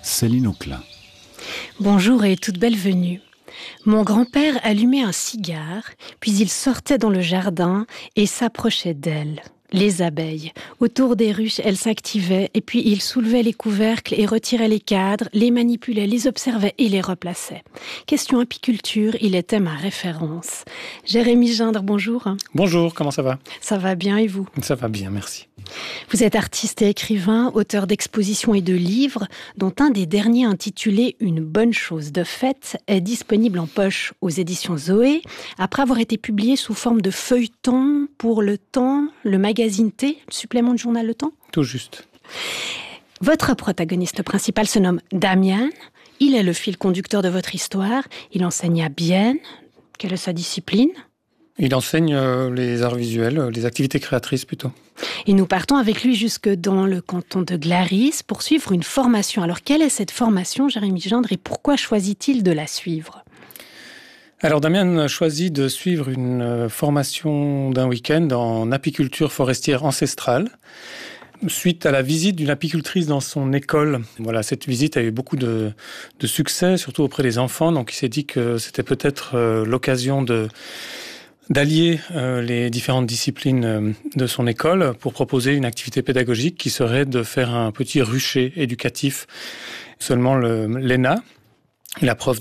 Céline Auclin. Bonjour et toute belle venue. Mon grand-père allumait un cigare, puis il sortait dans le jardin et s'approchait d'elle. Les abeilles. Autour des ruches, elles s'activaient et puis il soulevait les couvercles et retirait les cadres, les manipulait, les observait et les replaçait. Question apiculture, il était ma référence. Jérémy Gindre, bonjour. Bonjour, comment ça va ? Ça va bien et vous ? Ça va bien, merci. Vous êtes artiste et écrivain, auteur d'expositions et de livres, dont un des derniers intitulé « Une bonne chose de faite » est disponible en poche aux éditions Zoé, après avoir été publié sous forme de feuilleton pour Le Temps, le magazine T, le supplément du journal Le Temps. Tout juste. Votre protagoniste principal se nomme Damian. Il est le fil conducteur de votre histoire. Il enseigne à Bienne. Quelle est sa discipline ? Il enseigne les arts visuels, les activités créatrices plutôt. Et nous partons avec lui jusque dans le canton de Glaris pour suivre une formation. Alors, quelle est cette formation, Jérémy Gindre, et pourquoi choisit-il de la suivre ? Alors, Damian choisit de suivre une formation d'un week-end en apiculture forestière ancestrale, suite à la visite d'une apicultrice dans son école. Voilà, cette visite a eu beaucoup de succès, surtout auprès des enfants. Donc, il s'est dit que c'était peut-être l'occasion d'allier les différentes disciplines de son école pour proposer une activité pédagogique qui serait de faire un petit rucher éducatif. Seulement l'ENA, la prof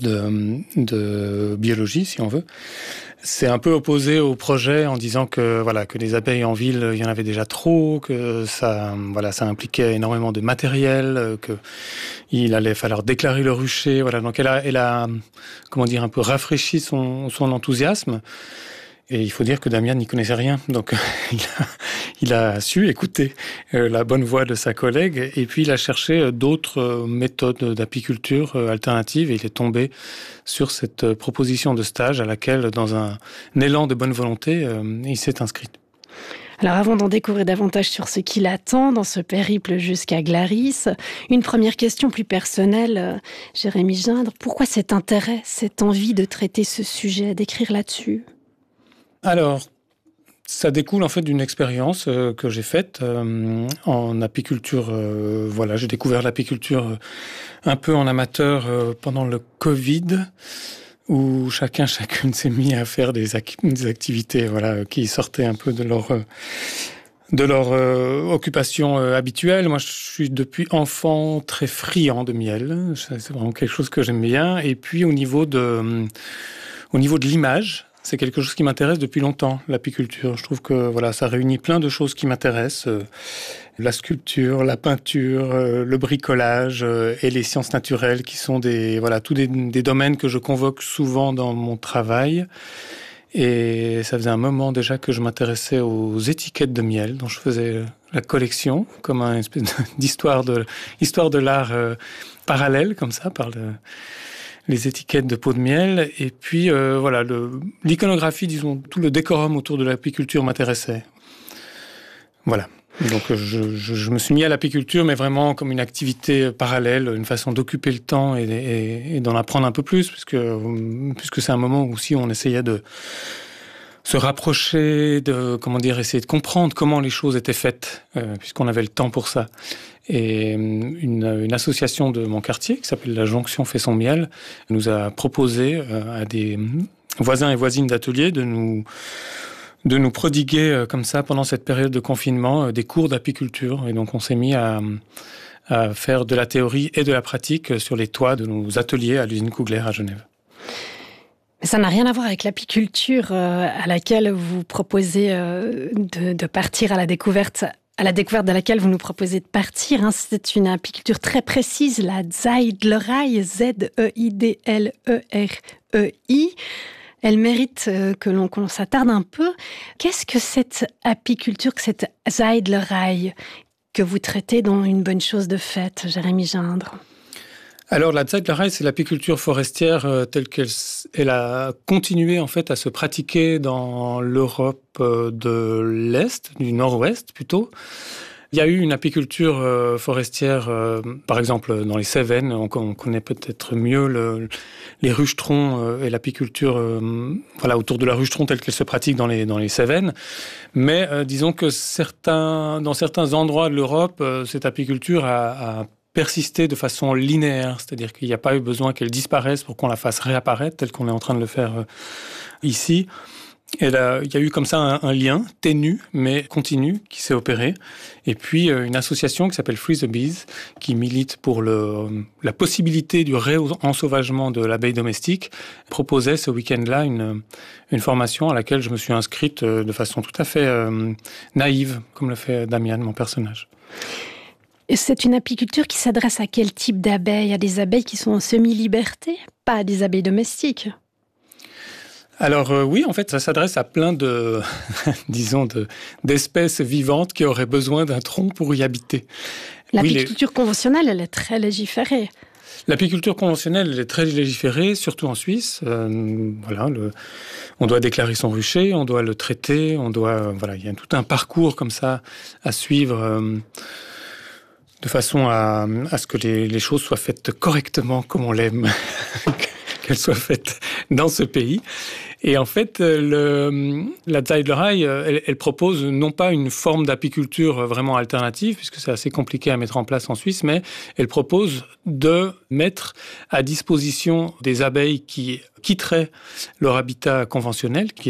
de biologie, si on veut, s'est un peu opposé au projet en disant que les abeilles en ville, il y en avait déjà trop, que ça impliquait énormément de matériel, que il allait falloir déclarer le rucher. Voilà, donc elle a un peu rafraîchi son enthousiasme. Et il faut dire que Damian n'y connaissait rien, donc il a su écouter la bonne voix de sa collègue, et puis il a cherché d'autres méthodes d'apiculture alternatives, et il est tombé sur cette proposition de stage à laquelle, dans un élan de bonne volonté, il s'est inscrit. Alors avant d'en découvrir davantage sur ce qui l'attend dans ce périple jusqu'à Glaris, une première question plus personnelle, Jérémy Gindre, pourquoi cet intérêt, cette envie de traiter ce sujet, d'écrire là-dessus ? Alors, ça découle en fait d'une expérience que j'ai faite en apiculture. J'ai découvert l'apiculture un peu en amateur pendant le Covid, où chacune s'est mis à faire des activités qui sortaient un peu de leur occupation habituelle. Moi, je suis depuis enfant très friand de miel. C'est vraiment quelque chose que j'aime bien. Et puis au niveau de l'image, c'est quelque chose qui m'intéresse depuis longtemps, l'apiculture. Je trouve que ça réunit plein de choses qui m'intéressent. La sculpture, la peinture, le bricolage et les sciences naturelles qui sont tous des domaines que je convoque souvent dans mon travail. Et ça faisait un moment déjà que je m'intéressais aux étiquettes de miel, dont je faisais la collection, comme une espèce d'histoire de l'art parallèle, comme ça, par les étiquettes de pots de miel. Et puis, l'iconographie, disons, tout le décorum autour de l'apiculture m'intéressait. Voilà. Donc, je me suis mis à l'apiculture, mais vraiment comme une activité parallèle, une façon d'occuper le temps et d'en apprendre un peu plus, puisque c'est un moment où aussi on essayait de se rapprocher, essayer de comprendre comment les choses étaient faites, puisqu'on avait le temps pour ça. Et une association de mon quartier, qui s'appelle la Jonction fait son miel, nous a proposé à des voisins et voisines d'atelier de nous prodiguer comme ça, pendant cette période de confinement, des cours d'apiculture. Et donc on s'est mis à faire de la théorie et de la pratique sur les toits de nos ateliers à l'usine Kugler à Genève. Mais ça n'a rien à voir avec l'apiculture à laquelle vous proposez de partir à la découverte de laquelle vous nous proposez de partir. C'est une apiculture très précise, la Zeidlerei, Zeidlerei. Elle mérite que l'on s'attarde un peu. Qu'est-ce que cette apiculture, cette Zeidlerei que vous traitez dans Une bonne chose de faite, Jérémy Gindre ? Alors, la Zeidlerei, c'est l'apiculture forestière telle qu'elle a continué en fait à se pratiquer dans l'Europe de l'Est, du Nord-Ouest plutôt. Il y a eu une apiculture forestière, par exemple dans les Cévennes. On connaît peut-être mieux les ruchetrons et l'apiculture autour de la rucheton telle qu'elle se pratique dans les Cévennes. Mais disons que dans certains endroits de l'Europe, cette apiculture a persisté de façon linéaire, c'est-à-dire qu'il n'y a pas eu besoin qu'elle disparaisse pour qu'on la fasse réapparaître, tel qu'on est en train de le faire ici. Et là, il y a eu comme ça un lien ténu, mais continu, qui s'est opéré. Et puis, une association qui s'appelle Free the Bees, qui milite pour la possibilité du réensauvagement de l'abeille domestique, proposait ce week-end-là une formation à laquelle je me suis inscrite de façon tout à fait naïve, comme le fait Damian, mon personnage. Et c'est une apiculture qui s'adresse à quel type d'abeilles ? À des abeilles qui sont en semi-liberté, pas à des abeilles domestiques ? Alors oui, en fait, ça s'adresse à plein de, d'espèces vivantes qui auraient besoin d'un tronc pour y habiter. L'apiculture conventionnelle, elle est très légiférée. L'apiculture conventionnelle, elle est très légiférée, surtout en Suisse. On doit déclarer son rucher, on doit le traiter, il y a tout un parcours comme ça à suivre, de façon à ce que les choses soient faites correctement comme on l'aime qu'elles soient faites dans ce pays. Et en fait, la Zeidlerei, elle propose non pas une forme d'apiculture vraiment alternative, puisque c'est assez compliqué à mettre en place en Suisse, mais elle propose de mettre à disposition des abeilles qui quitteraient leur habitat conventionnel, qui est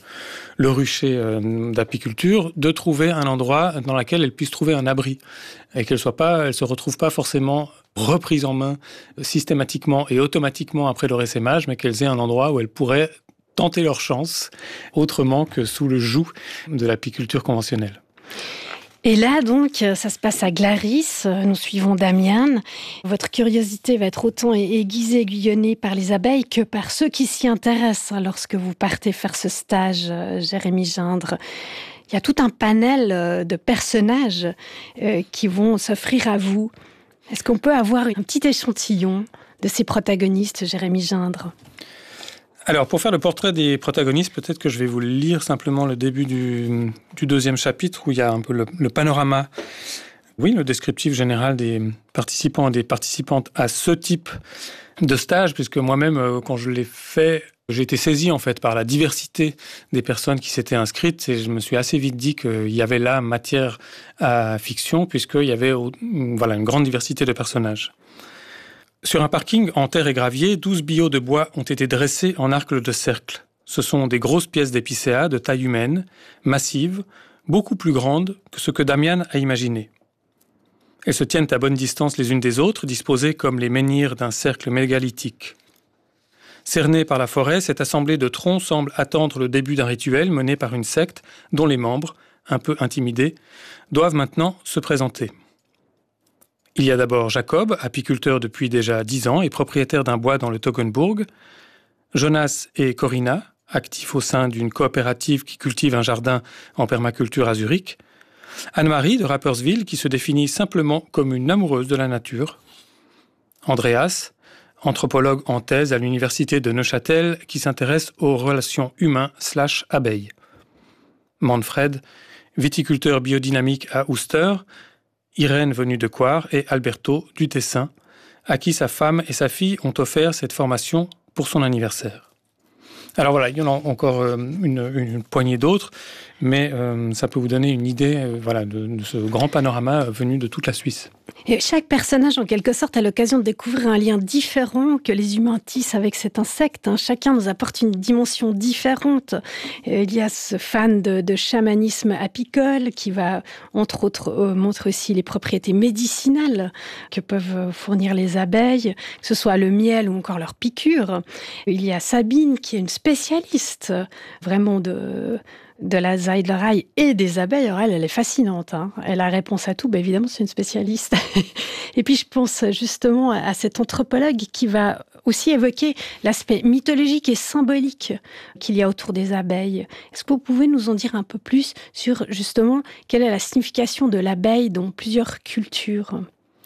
le rucher d'apiculture, de trouver un endroit dans lequel elles puissent trouver un abri, et qu'elles se retrouvent pas forcément reprises en main systématiquement et automatiquement après leur essaimage, mais qu'elles aient un endroit où elles pourraient tenter leur chance autrement que sous le joug de l'apiculture conventionnelle. Et là, donc, ça se passe à Glaris. Nous suivons Damian. Votre curiosité va être autant aiguisée, aiguillonnée par les abeilles que par ceux qui s'y intéressent lorsque vous partez faire ce stage, Jérémy Gindre. Il y a tout un panel de personnages qui vont s'offrir à vous. Est-ce qu'on peut avoir un petit échantillon de ces protagonistes, Jérémy Gindre ? Alors, pour faire le portrait des protagonistes, peut-être que je vais vous lire simplement le début du deuxième chapitre, où il y a un peu le panorama, le descriptif général des participants et des participantes à ce type de stage, puisque moi-même, quand je l'ai fait, j'ai été saisi en fait par la diversité des personnes qui s'étaient inscrites, et je me suis assez vite dit qu'il y avait là matière à fiction, puisqu'il y avait une grande diversité de personnages. Sur un parking en terre et gravier, 12 billots de bois ont été dressés en arc de cercle. Ce sont des grosses pièces d'épicéa de taille humaine, massives, beaucoup plus grandes que ce que Damian a imaginé. Elles se tiennent à bonne distance les unes des autres, disposées comme les menhirs d'un cercle mégalithique. Cernée par la forêt, cette assemblée de troncs semble attendre le début d'un rituel mené par une secte dont les membres, un peu intimidés, doivent maintenant se présenter. Il y a d'abord Jacob, apiculteur depuis déjà 10 ans et propriétaire d'un bois dans le Toggenburg. Jonas et Corinna, actifs au sein d'une coopérative qui cultive un jardin en permaculture à Zurich. Anne-Marie de Rapperswil, qui se définit simplement comme une amoureuse de la nature. Andreas, anthropologue en thèse à l'université de Neuchâtel, qui s'intéresse aux relations humains/abeilles. Manfred, viticulteur biodynamique à Uster. Irène venue de Coire et Alberto du Tessin, à qui sa femme et sa fille ont offert cette formation pour son anniversaire. Alors il y en a encore une poignée d'autres, mais ça peut vous donner une idée de ce grand panorama venu de toute la Suisse. Et chaque personnage, en quelque sorte, a l'occasion de découvrir un lien différent que les humains tissent avec cet insecte. Chacun nous apporte une dimension différente. Il y a ce fan de chamanisme apicole qui va, entre autres, montrer aussi les propriétés médicinales que peuvent fournir les abeilles, que ce soit le miel ou encore leur piqûre. Il y a Sabine qui est une spécialiste vraiment de la Zeidlerei et des abeilles. Alors elle est fascinante. Elle a réponse à tout. Évidemment, c'est une spécialiste. Et puis, je pense justement à cet anthropologue qui va aussi évoquer l'aspect mythologique et symbolique qu'il y a autour des abeilles. Est-ce que vous pouvez nous en dire un peu plus sur, justement, quelle est la signification de l'abeille dans plusieurs cultures ?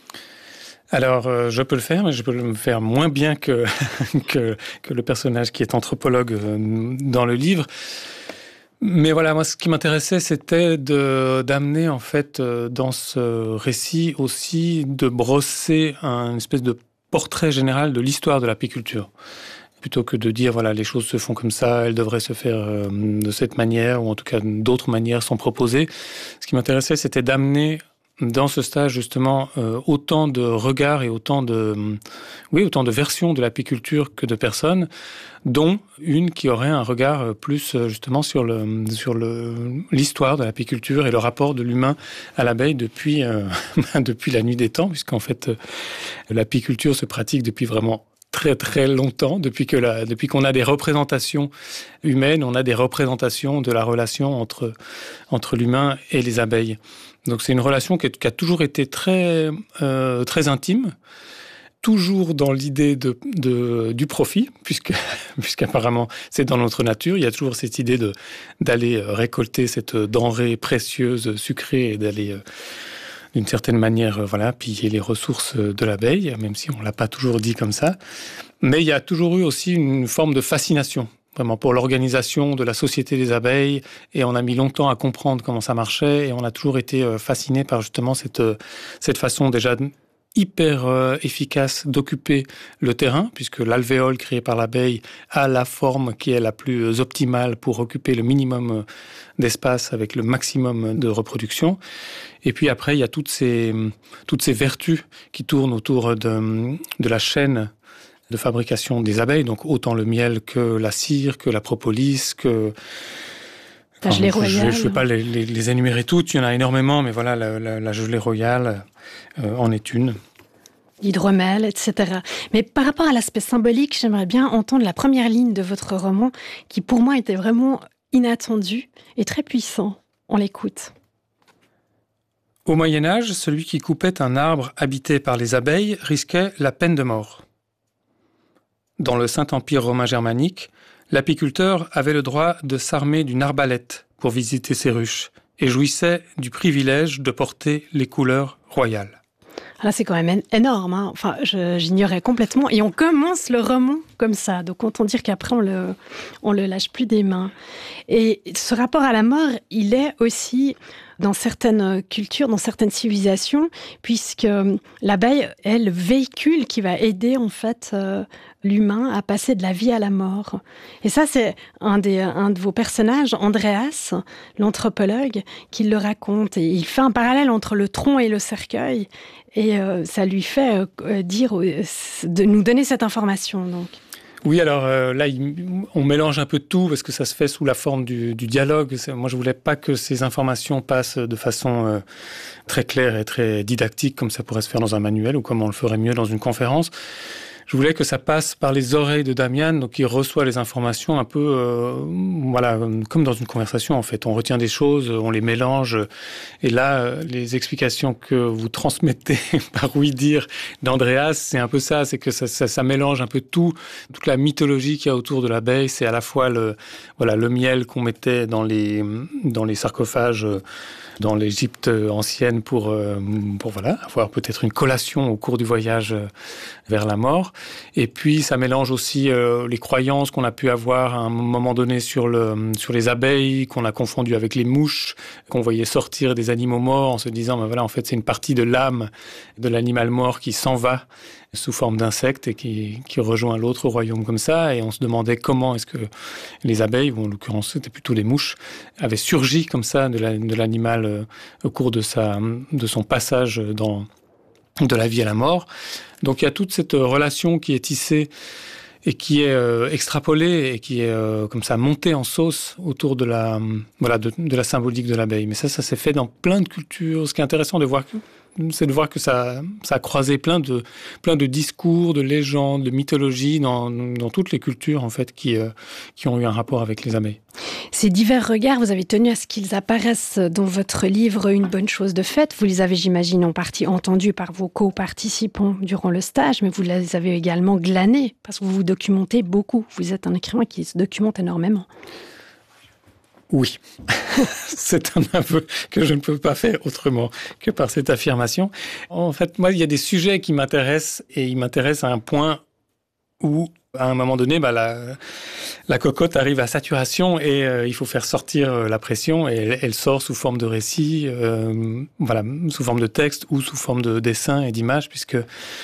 Alors, je peux le faire, mais je peux le faire moins bien que le personnage qui est anthropologue dans le livre. Mais moi, ce qui m'intéressait, c'était d'amener, en fait, dans ce récit aussi, de brosser une espèce de portrait général de l'histoire de l'apiculture. Plutôt que de dire, les choses se font comme ça, elles devraient se faire de cette manière, ou en tout cas, d'autres manières sont proposées. Ce qui m'intéressait, c'était d'amener dans ce stage justement autant de regards et autant de versions de l'apiculture que de personnes, dont une qui aurait un regard plus justement sur l'histoire de l'apiculture et le rapport de l'humain à l'abeille depuis la nuit des temps, puisqu'en fait l'apiculture se pratique depuis vraiment très très longtemps, depuis qu'on a des représentations humaines, on a des représentations de la relation entre l'humain et les abeilles. Donc c'est une relation qui a toujours été très très intime, toujours dans l'idée du profit, puisqu'apparemment c'est dans notre nature. Il y a toujours cette idée d'aller récolter cette denrée précieuse, sucrée, et d'aller d'une certaine manière, piller les ressources de l'abeille, même si on ne l'a pas toujours dit comme ça. Mais il y a toujours eu aussi une forme de fascination, vraiment, pour l'organisation de la société des abeilles. Et on a mis longtemps à comprendre comment ça marchait. Et on a toujours été fasciné par justement cette façon déjà hyper efficace d'occuper le terrain, puisque l'alvéole créé par l'abeille a la forme qui est la plus optimale pour occuper le minimum d'espace avec le maximum de reproduction. Et puis après, il y a toutes ces vertus qui tournent autour de la chaîne de fabrication des abeilles, donc autant le miel que la cire, que la propolis, que... La gelée royale. Je ne vais pas les énumérer toutes, il y en a énormément, mais voilà, la gelée royale en est une. L'hydromel, etc. Mais par rapport à l'aspect symbolique, j'aimerais bien entendre la première ligne de votre roman, qui pour moi était vraiment inattendu et très puissant. On l'écoute. Au Moyen-Âge, celui qui coupait un arbre habité par les abeilles risquait la peine de mort. Dans le Saint-Empire romain germanique, l'apiculteur avait le droit de s'armer d'une arbalète pour visiter ses ruches et jouissait du privilège de porter les couleurs royales. Là, c'est quand même énorme, hein. Enfin, j'ignorais complètement. Et on commence le roman comme ça. Donc, autant dire qu'après, on le lâche plus des mains. Et ce rapport à la mort, il est aussi dans certaines cultures, dans certaines civilisations, puisque l'abeille est le véhicule qui va aider, en fait, l'humain à passer de la vie à la mort. Et ça, c'est un de vos personnages, Andreas, l'anthropologue, qui le raconte. Et il fait un parallèle entre le tronc et le cercueil. Et ça lui fait de nous donner cette information, donc. Oui, alors là, on mélange un peu de tout parce que ça se fait sous la forme du dialogue. Moi, je voulais pas que ces informations passent de façon très claire et très didactique, comme ça pourrait se faire dans un manuel ou comme on le ferait mieux dans une conférence. Je voulais que ça passe par les oreilles de Damian, donc il reçoit les informations un peu, comme dans une conversation en fait. On retient des choses, on les mélange, et là, les explications que vous transmettez par oui-dire d'Andreas, c'est un peu ça, c'est que ça mélange un peu toute la mythologie qu'il y a autour de l'abeille. C'est à la fois le miel qu'on mettait dans les sarcophages dans l'Égypte ancienne pour avoir peut-être une collation au cours du voyage vers la mort. Et puis, ça mélange aussi les croyances qu'on a pu avoir à un moment donné sur les abeilles, qu'on a confondu avec les mouches, qu'on voyait sortir des animaux morts en se disant, en fait, c'est une partie de l'âme de l'animal mort qui s'en va sous forme d'insectes et qui rejoint l'autre royaume comme ça. Et on se demandait comment est-ce que les abeilles, ou en l'occurrence c'était plutôt les mouches, avaient surgi comme ça de l'animal au cours de son passage de la vie à la mort. Donc il y a toute cette relation qui est tissée et qui est extrapolée et qui est comme ça montée en sauce autour de la symbolique de l'abeille. Mais ça s'est fait dans plein de cultures. Ce qui est intéressant c'est de voir que ça a croisé plein de discours, de légendes, de mythologies dans toutes les cultures en fait qui ont eu un rapport avec les abeilles. Ces divers regards, vous avez tenu à ce qu'ils apparaissent dans votre livre Une bonne chose de faite. Vous les avez, j'imagine, en partie entendus par vos co-participants durant le stage, mais vous les avez également glanés parce que vous vous documentez beaucoup. Vous êtes un écrivain qui se documente énormément. Oui, c'est un aveu que je ne peux pas faire autrement que par cette affirmation. En fait, moi, il y a des sujets qui m'intéressent et ils m'intéressent à un point où, à un moment donné, la cocotte arrive à saturation et il faut faire sortir la pression et elle sort sous forme de récit, sous forme de texte ou sous forme de dessin et d'images puisque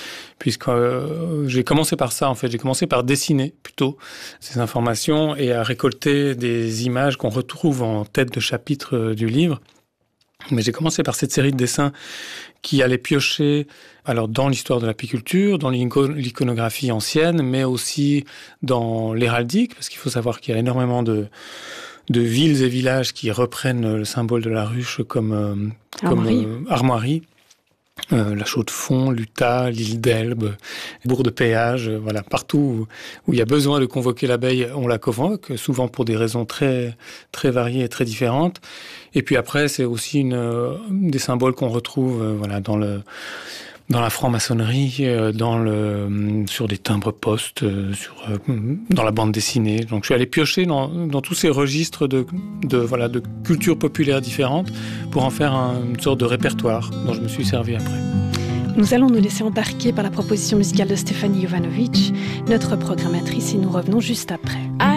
j'ai commencé par ça, en fait. J'ai commencé par dessiner, plutôt, ces informations et à récolter des images qu'on retrouve en tête de chapitre du livre. Mais j'ai commencé par cette série de dessins qui allait piocher alors dans l'histoire de l'apiculture, dans l'iconographie ancienne, mais aussi dans l'héraldique, parce qu'il faut savoir qu'il y a énormément de villes et villages qui reprennent le symbole de la ruche comme armoirie. La Chaux-de-Fonds, l'Utah, l'île d'Elbe, Bourg de Péage, voilà, partout où il y a besoin de convoquer l'abeille, on la convoque, souvent pour des raisons très, très variées et très différentes. Et puis après, c'est aussi des symboles qu'on retrouve voilà, dans la franc-maçonnerie, sur des timbres-poste, dans la bande dessinée. Donc je suis allé piocher dans tous ces registres de cultures populaires différentes pour en faire une sorte de répertoire dont je me suis servi après. Nous allons nous laisser embarquer par la proposition musicale de Stéphanie Jovanovic, notre programmatrice, et nous revenons juste après.